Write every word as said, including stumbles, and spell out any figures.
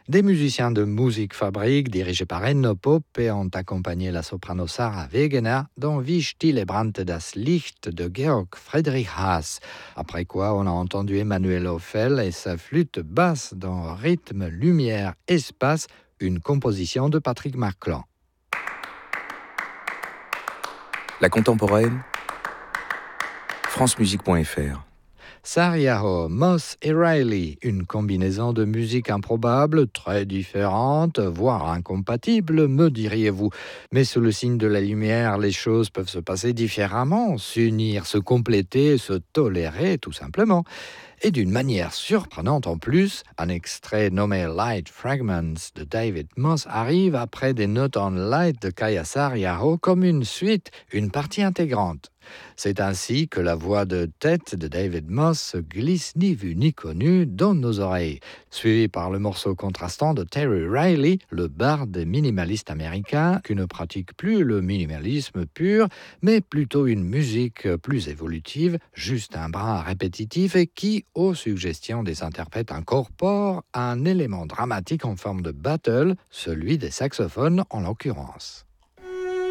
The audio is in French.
Des musiciens de Musikfabrik dirigés par Enno Poppe ont accompagné la soprano Sarah Wegener dans Wie stille brannte das Licht de Georg Friedrich Haas. Après quoi, on a entendu Emmanuel Hoffel et sa flûte basse dans Rythme, Lumière, Espace, une composition de Patrick Marclan. La contemporaine, francemusique point f r. Sariaho, Moss et Riley, une combinaison de musique improbable, très différente, voire incompatible, me diriez-vous. Mais sous le signe de la lumière, les choses peuvent se passer différemment, s'unir, se compléter, se tolérer, tout simplement. Et d'une manière surprenante en plus, un extrait nommé Light Fragments de David Moss arrive après des notes en light de Kaya Sariaho comme une suite, une partie intégrante. C'est ainsi que la voix de tête de David Moss se glisse ni vu ni connu dans nos oreilles, suivi par le morceau contrastant de Terry Riley, le barde minimaliste américain qui ne pratique plus le minimalisme pur, mais plutôt une musique plus évolutive, juste un brin répétitif et qui, aux suggestions des interprètes, incorpore un élément dramatique en forme de battle, celui des saxophones en l'occurrence.